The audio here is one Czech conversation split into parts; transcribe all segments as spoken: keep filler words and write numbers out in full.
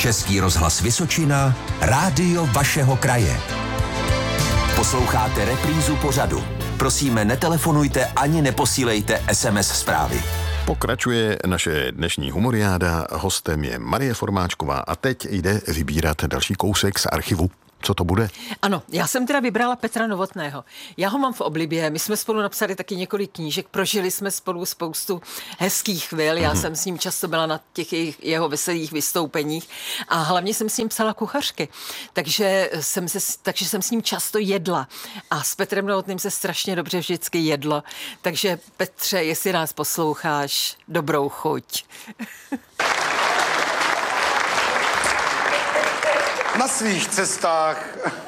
Český rozhlas Vysočina, rádio vašeho kraje. Posloucháte reprízu pořadu. Prosíme, netelefonujte ani neposílejte es em es zprávy. Pokračuje naše dnešní humoriáda, hostem je Marie Formáčková a teď jde vybírat další kousek z archivu. Co to bude? Ano, já jsem teda vybrala Petra Novotného. Já ho mám v oblibě, my jsme spolu napsali taky několik knížek, prožili jsme spolu spoustu hezkých chvil, já mm-hmm. jsem s ním často byla na těch jeho veselých vystoupeních a hlavně jsem s ním psala kuchařky, takže jsem, se, takže jsem s ním často jedla a s Petrem Novotným se strašně dobře vždycky jedlo, takže Petře, jestli nás posloucháš, dobrou chuť. Na svých cestách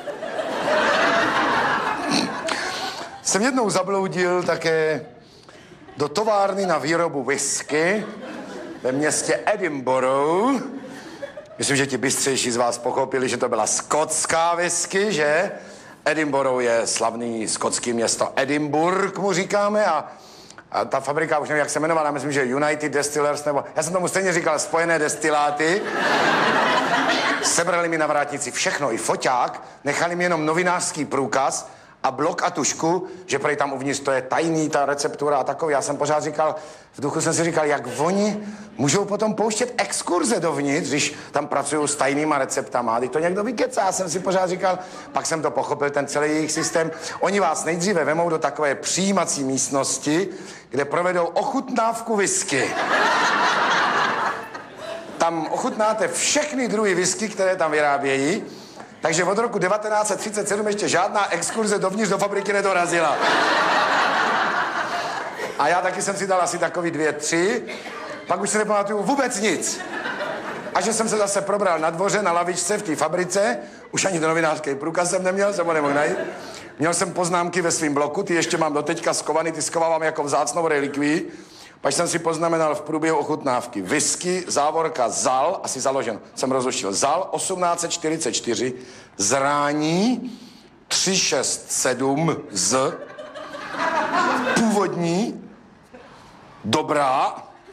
jsem jednou zabloudil také do továrny na výrobu whisky ve městě Edinburgh. Myslím, že ti bystřejší z vás pochopili, že to byla skotská whisky, že? Edinburgh je slavný skotský město Edinburgh, mu říkáme, a, a ta fabrika, už nevím, jak se jmenovala, myslím, že United Distillers, nebo já jsem tomu stejně říkal Spojené destiláty. Sebrali mi na vrátnici všechno, i foťák, nechali mi jenom novinářský průkaz a blok a tušku, že prej tam uvnitř to je tajný, ta receptura a takový. Já jsem pořád říkal, v duchu jsem si říkal, jak oni můžou potom pouštět exkurze dovnitř, když tam pracují s tajnýma receptama. Když to někdo vykecá, já jsem si pořád říkal, pak jsem to pochopil, ten celý jejich systém. Oni vás nejdříve vemou do takové přijímací místnosti, kde provedou ochutnávku whisky. Tam ochutnáte všechny druhy whisky, které tam vyrábějí, takže od roku devatenáct set třicet sedm ještě žádná exkurze dovnitř do fabriky nedorazila. A já taky jsem si dal asi takový dvě, tři, pak už se nepamatuju vůbec nic. A že jsem se zase probral na dvoře, na lavičce v té fabrice, už ani do novinářský průkaz jsem neměl, jsem ho nemohl najít. Měl jsem poznámky ve svém bloku, ty ještě mám doteďka skovaný, ty skovávám jako vzácnou relikvii. Pak jsem si poznamenal v průběhu ochutnávky whisky, závorka Zal, asi založen, jsem rozluštil, Zal osmnáct set čtyřicet čtyři, Zrání tři šest sedm z, původní, dobrá,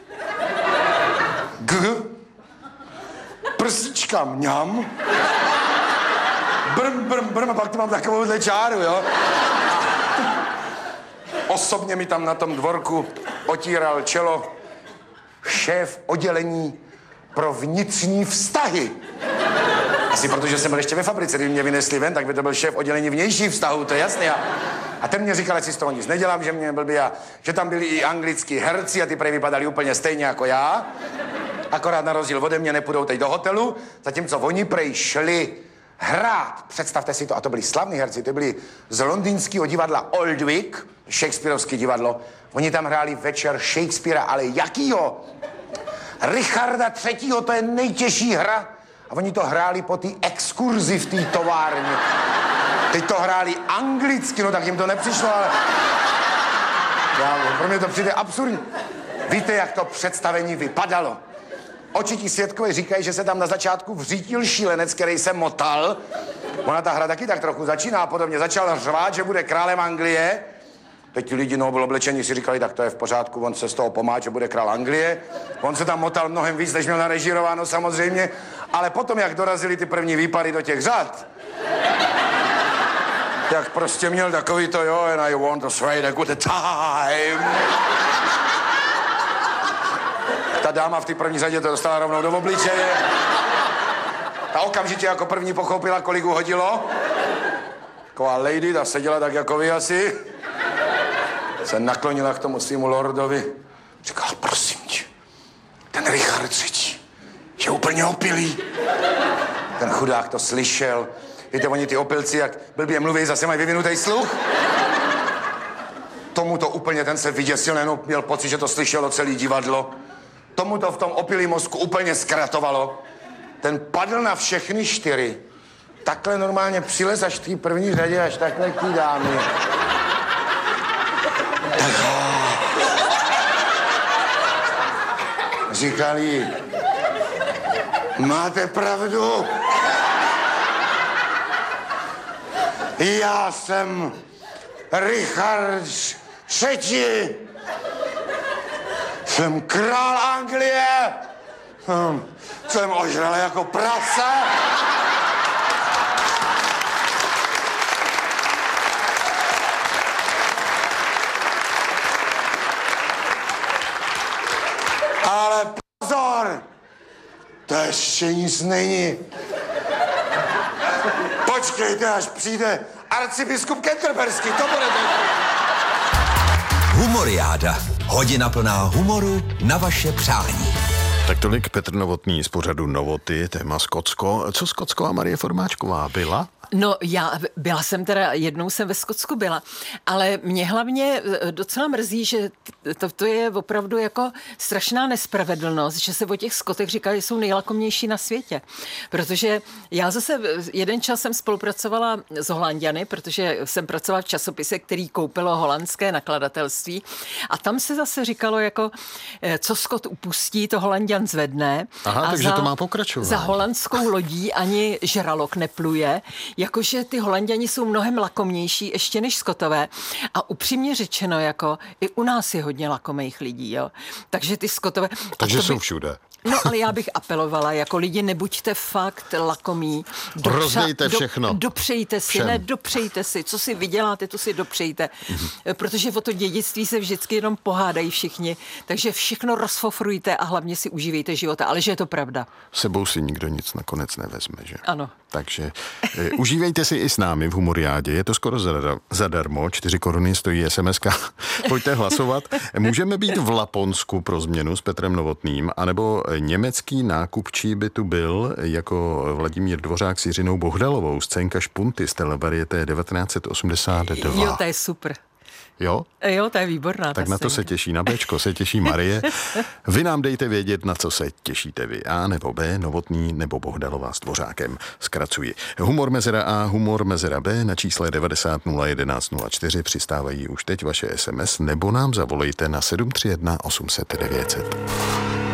G, prsíčka mňam, brm, brm, brm, a pak tu mám takovouhle čáru, jo. Osobně mi tam na tom dvorku otíral čelo šéf oddělení pro vnitřní vztahy. Asi protože jsem byl ještě ve fabrice, když mě vynesli ven, tak by to byl šéf oddělení vnějších vztahů, to je jasné. A, a ten mě říkal, že si z toho nic nedělám, že mě blbý a že tam byli i anglický herci a ty prej vypadali úplně stejně jako já. Akorát na rozdíl ode mě nepůjdou teď do hotelu, zatímco oni prej šli hrát. Představte si to, a to byli slavní herci, to byli z londýnského divadla Old Vic, Shakespeareovské divadlo. Oni tam hráli večer Shakespearea, ale jakýho? Richarda třetího, to je nejtěžší hra. A oni to hráli po té exkurzi v té továrně. Teď to hráli anglicky, no tak jim to nepřišlo, ale... Já, pro mě to přijde absurdní. Víte, jak to představení vypadalo? Očití svědkové říkají, že se tam na začátku vřítil šílenec, který se motal. Ona ta hra taky tak trochu začíná a podobně. Začal řvát, že bude králem Anglie. Teď ti lidi no, bylo oblečení, si říkali, tak to je v pořádku, on se z toho pomáhá, že bude král Anglie. On se tam motal mnohem víc, než měl narežírováno samozřejmě. Ale potom, jak dorazili ty první výpady do těch řad, jak prostě měl takový to, jo, and I want to say a good time. Ta dáma v té první řadě to dostala rovnou do obličeje. Ta okamžitě jako první pochopila, kolik uhodilo. Taková lady, ta seděla tak jako vy asi. Se naklonila k tomu svýmu lordovi. Říkala, prosím tě, ten Richard třetí je úplně opilý. Ten chudák to slyšel. Víte, oni ty opilci, jak blbě mluví, zase mají vyvinutý sluch. Tomu to úplně, ten se vyděsil, jenom měl pocit, že to slyšelo celý divadlo. Tomu to v tom opilý mozku úplně zkratovalo. Ten padl na všechny čtyři. Takhle normálně přilez až v té první řadě, až takhle k té dámě. Říkali, máte pravdu. Já jsem Richard třetí. Jsem král Anglie. Hm, jsem ožralý jako prase. Ale pozor! To ještě nic není. Počkejte, až přijde arcibiskup Canterberský, to bude to. Humoriáda. Hodina plná humoru na vaše přání. Tak tolik Petr Novotný z pořadu Novoty, téma Skotsko. Co Skotsko a Marie Formáčková byla? No já byla jsem teda, jednou jsem ve Skotsku byla, ale mě hlavně docela mrzí, že to, to je opravdu jako strašná nespravedlnost, že se o těch Skotech říká, že jsou nejlakomnější na světě. Protože já zase jeden čas jsem spolupracovala s Holanďany, protože jsem pracovala v časopise, který koupilo holandské nakladatelství a tam se zase říkalo jako, co Skot upustí, to Holanďan zvedne. Aha, a takže za, to má pokračovat. Za holandskou lodí ani žralok nepluje. Jakože ty Holanďani jsou mnohem lakomnější ještě než Skotové a upřímně řečeno, jako i u nás je hodně lakomých lidí, jo. Takže ty Skotové... Takže by, jsou všude. No, ale já bych apelovala, jako lidi, nebuďte fakt lakomí. Dopřa, Rozdejte všechno. Do, dopřejte si, Všem. ne, dopřejte si. Co si vyděláte, to si dopřejte. Mm-hmm. Protože o to dědictví se vždycky jenom pohádají všichni. Takže všechno rozfofrujte a hlavně si užívejte života. Ale že je to pravda. Sebou si nikdo nic nakonec nevezme, že? Ano. Takže e, užívejte si i s námi v Humoriádě. Je to skoro zadar, zadarmo. Čtyři koruny stojí es em eska. Pojďte hlasovat. Můžeme být v Laponsku pro změnu s Petrem Novotným, anebo německý nákupčí by tu byl jako Vladimír Dvořák s Jiřinou Bohdalovou, scénka Špunty z televarieté devatenáct osmdesát dva. Jo, to je super. Jo? Jo, to je výborná. Tak na to se těší, na Bčko se těší Marie. Vy nám dejte vědět, na co se těšíte vy. A nebo B, Novotný nebo Bohdalová s Dvořákem. Zkracuji. Humor mezera A, humor mezera B na čísle devadesát nula jedenáct nula čtyři přistávají už teď vaše es em es nebo nám zavolejte na sedm tři jedna osm set devět set.